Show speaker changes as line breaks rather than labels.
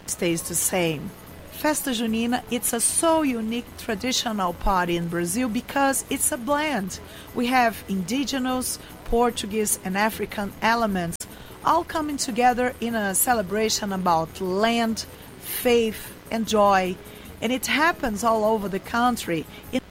stays the same. Festa Junina, it's a so unique traditional party in Brazil because it's a blend. We have indigenous, Portuguese, and African elements all coming together in a celebration about land, faith, and joy. And it happens all over the country in